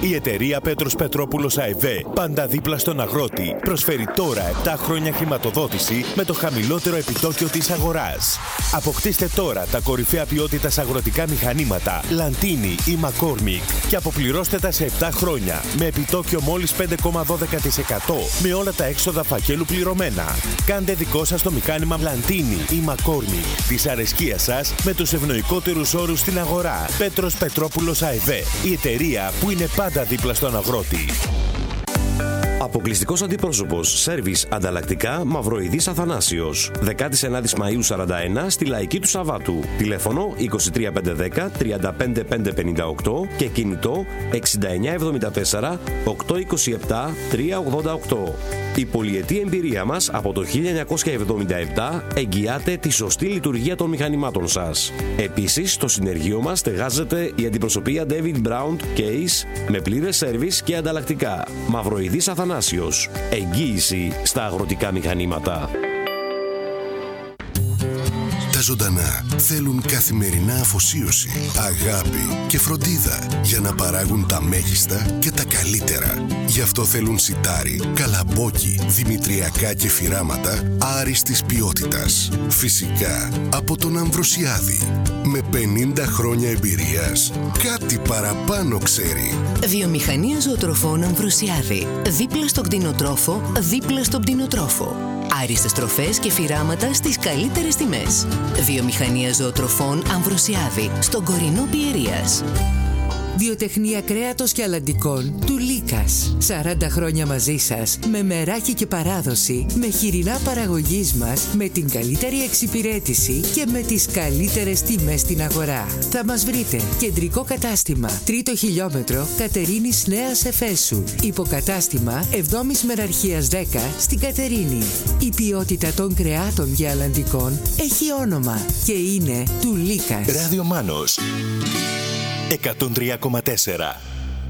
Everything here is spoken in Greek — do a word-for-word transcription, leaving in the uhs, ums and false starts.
Η εταιρεία Πέτρος Πετρόπουλος ΑΕΒ, πάντα δίπλα στον αγρότη, προσφέρει τώρα επτά χρόνια χρηματοδότηση με το χαμηλότερο επιτόκιο της αγοράς. Αποκτήστε τώρα τα κορυφαία ποιότητας αγροτικά μηχανήματα Λαντίνι ή Μακόρμικ και αποπληρώστε τα σε επτά χρόνια με επιτόκιο μόλις πέντε κόμμα δώδεκα τοις εκατό με όλα τα έξοδα φακέλου πληρωμένα. Κάντε δικό σας το μηχάνημα Λαντίνι ή Μακόρμικ της αρεσκίας σας με τους ευνοϊκότερους όρους στην αγορά. Πέτρος Πετρόπουλος ΑΕΒ, η εταιρεία που είναι πάντα δίπλα στον αγρότη. Αποκλειστικός αντιπρόσωπος, σέρβις ανταλλακτικά Μαυροειδής Αθανάσιος. δεκαεννέα Μαΐου σαράντα ένα στη Λαϊκή του Σαββάτου. Τηλέφωνο είκοσι τρία χιλιάδες πεντακόσια δέκα τριάντα πέντε χιλιάδες πεντακόσια πενήντα οκτώ και κινητό εξήντα εννέα εβδομήντα τέσσερα οκτακόσια είκοσι επτά τριακόσια ογδόντα οκτώ. Η πολυετή εμπειρία μας από το χίλια εννιακόσια εβδομήντα επτά εγγυάται τη σωστή λειτουργία των μηχανημάτων σας. Επίσης, στο συνεργείο μας στεγάζεται η αντιπροσωπεία David Brown Case με πλήρες σέρβις και ανταλλακτικά. Μαυροειδής Αθανάσιος. Εγγύηση στα αγροτικά μηχανήματα. Τα ζωντανά θέλουν καθημερινά αφοσίωση, αγάπη και φροντίδα για να παράγουν τα μέγιστα και τα καλύτερα. Γι' αυτό θέλουν σιτάρι, καλαμπόκι, δημητριακά και φυράματα άριστης ποιότητας. Φυσικά από τον Αμβροσιάδη. Με πενήντα χρόνια εμπειρίας, κάτι παραπάνω ξέρει. Βιομηχανία ζωοτροφών Αμβροσιάδη. Δίπλα στον κτηνοτρόφο, δίπλα στον κτηνοτρόφο. Άριστες τροφές και φυράματα στις καλύτερες τιμές. Βιομηχανία ζωοτροφών Αμβροσιάδη, στον Κορινό Πιερίας. Βιοτεχνία κρέατος και αλαντικών του Λίκας. σαράντα χρόνια μαζί σας, με μεράκι και παράδοση, με χοιρινά παραγωγής μας, με την καλύτερη εξυπηρέτηση και με τις καλύτερες τιμές στην αγορά. Θα μας βρείτε κεντρικό κατάστημα, τρίτο χιλιόμετρο, Κατερίνης Νέας Εφέσου. Υποκατάστημα εβδόμης Μεραρχίας δέκα στην Κατερίνη. Η ποιότητα των κρεάτων και αλαντικών έχει όνομα και είναι του Λίκας. Ράδιο Μάνος εκατόν τρία κόμμα τέσσερα.